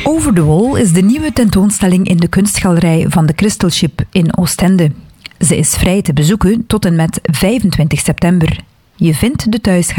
Over the Wall is de nieuwe tentoonstelling in de kunstgalerij van de Crystal Ship in Oostende. Ze is vrij te bezoeken tot en met 25 september. Je vindt de thuisgang